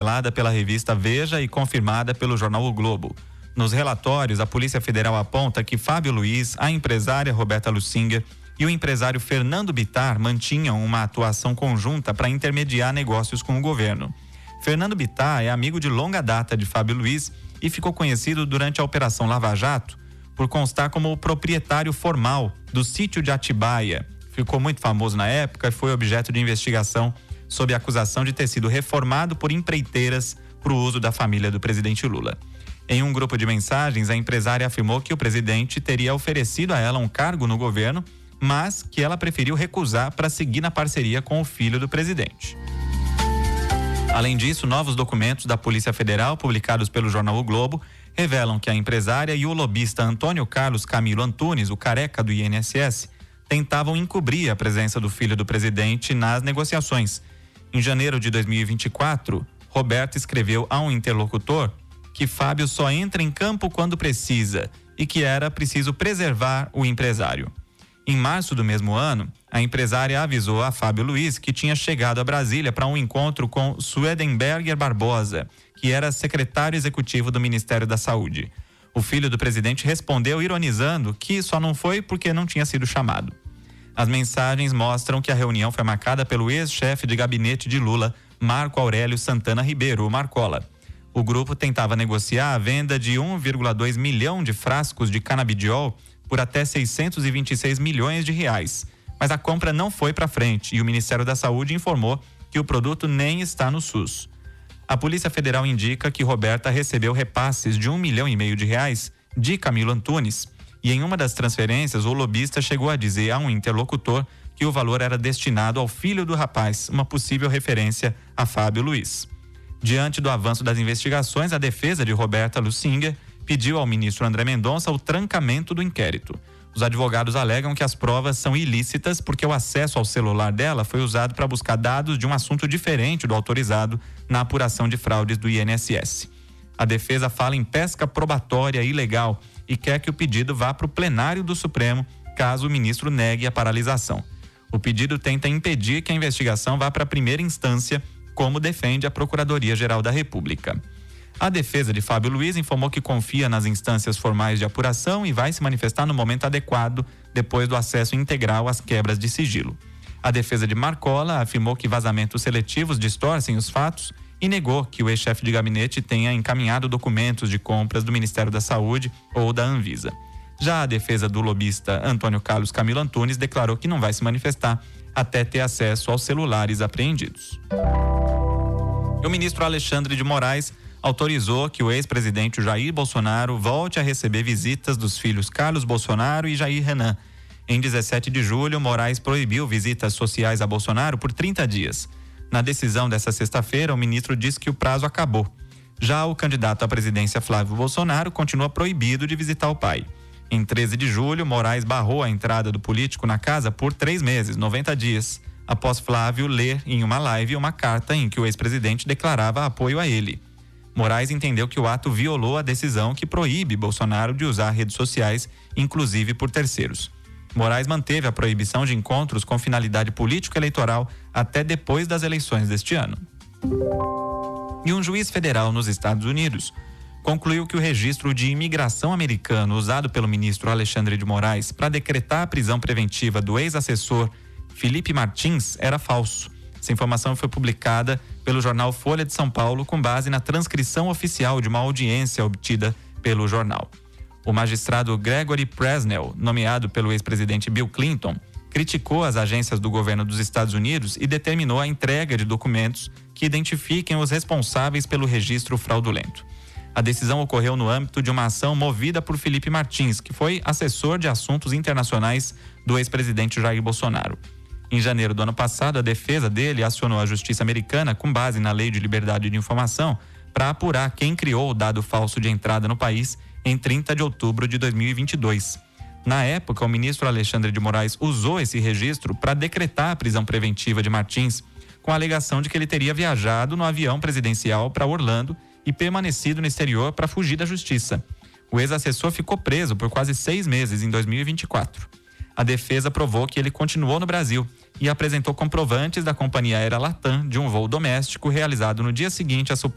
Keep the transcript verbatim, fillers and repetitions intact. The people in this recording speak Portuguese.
assinalada pela revista Veja e confirmada pelo jornal O Globo. Nos relatórios, a Polícia Federal aponta que Fábio Luiz, a empresária Roberta Lussinger e o empresário Fernando Bittar mantinham uma atuação conjunta para intermediar negócios com o governo. Fernando Bittar é amigo de longa data de Fábio Luiz e ficou conhecido durante a Operação Lava Jato por constar como o proprietário formal do sítio de Atibaia. Ficou muito famoso na época e foi objeto de investigação sob a acusação de ter sido reformado por empreiteiras para o uso da família do presidente Lula. Em um grupo de mensagens, a empresária afirmou que o presidente teria oferecido a ela um cargo no governo, mas que ela preferiu recusar para seguir na parceria com o filho do presidente. Além disso, novos documentos da Polícia Federal, publicados pelo jornal O Globo, revelam que a empresária e o lobista Antônio Carlos Camilo Antunes, o careca do I N S S, tentavam encobrir a presença do filho do presidente nas negociações. Em janeiro de dois mil e vinte e quatro, Roberto escreveu a um interlocutor que Fábio só entra em campo quando precisa e que era preciso preservar o empresário. Em março do mesmo ano, a empresária avisou a Fábio Luiz que tinha chegado a Brasília para um encontro com Swedenberger Barbosa, que era secretário executivo do Ministério da Saúde. O filho do presidente respondeu ironizando que só não foi porque não tinha sido chamado. As mensagens mostram que a reunião foi marcada pelo ex-chefe de gabinete de Lula, Marco Aurélio Santana Ribeiro, o Marcola. O grupo tentava negociar a venda de um vírgula dois milhão de frascos de canabidiol por até seiscentos e vinte e seis milhões de reais. Mas a compra não foi para frente e o Ministério da Saúde informou que o produto nem está no SUS. A Polícia Federal indica que Roberta recebeu repasses de um milhão e meio de reais de Camilo Antunes e em uma das transferências o lobista chegou a dizer a um interlocutor que o valor era destinado ao filho do rapaz, uma possível referência a Fábio Luiz. Diante do avanço das investigações, a defesa de Roberta Lussinger pediu ao ministro André Mendonça o trancamento do inquérito. Os advogados alegam que as provas são ilícitas porque o acesso ao celular dela foi usado para buscar dados de um assunto diferente do autorizado na apuração de fraudes do I N S S. A defesa fala em pesca probatória ilegal e quer que o pedido vá para o plenário do Supremo, caso o ministro negue a paralisação. O pedido tenta impedir que a investigação vá para a primeira instância, como defende a Procuradoria-Geral da República. A defesa de Fábio Luiz informou que confia nas instâncias formais de apuração e vai se manifestar no momento adequado, depois do acesso integral às quebras de sigilo. A defesa de Marcola afirmou que vazamentos seletivos distorcem os fatos e negou que o ex-chefe de gabinete tenha encaminhado documentos de compras do Ministério da Saúde ou da Anvisa. Já a defesa do lobista Antônio Carlos Camilo Antunes declarou que não vai se manifestar até ter acesso aos celulares apreendidos. E o ministro Alexandre de Moraes autorizou que o ex-presidente Jair Bolsonaro volte a receber visitas dos filhos Carlos Bolsonaro e Jair Renan. Em dezessete de julho, Moraes proibiu visitas sociais a Bolsonaro por trinta dias. Na decisão dessa sexta-feira, o ministro disse que o prazo acabou. Já o candidato à presidência Flávio Bolsonaro continua proibido de visitar o pai. Em treze de julho, Moraes barrou a entrada do político na casa por três meses, noventa dias, após Flávio ler em uma live uma carta em que o ex-presidente declarava apoio a ele. Moraes entendeu que o ato violou a decisão que proíbe Bolsonaro de usar redes sociais, inclusive por terceiros. Moraes manteve a proibição de encontros com finalidade político-eleitoral até depois das eleições deste ano. E um juiz federal nos Estados Unidos concluiu que o registro de imigração americano usado pelo ministro Alexandre de Moraes para decretar a prisão preventiva do ex-assessor Felipe Martins era falso. Essa informação foi publicada pelo jornal Folha de São Paulo com base na transcrição oficial de uma audiência obtida pelo jornal. O magistrado Gregory Presnell, nomeado pelo ex-presidente Bill Clinton, criticou as agências do governo dos Estados Unidos e determinou a entrega de documentos que identifiquem os responsáveis pelo registro fraudulento. A decisão ocorreu no âmbito de uma ação movida por Felipe Martins, que foi assessor de assuntos internacionais do ex-presidente Jair Bolsonaro. Em janeiro do ano passado, a defesa dele acionou a justiça americana com base na Lei de Liberdade de Informação para apurar quem criou o dado falso de entrada no país em trinta de outubro de dois mil e vinte e dois. Na época, o ministro Alexandre de Moraes usou esse registro para decretar a prisão preventiva de Martins, com a alegação de que ele teria viajado no avião presidencial para Orlando e permanecido no exterior para fugir da justiça. O ex-assessor ficou preso por quase seis meses em dois mil e vinte e quatro. A defesa provou que ele continuou no Brasil e apresentou comprovantes da companhia aérea Latam de um voo doméstico realizado no dia seguinte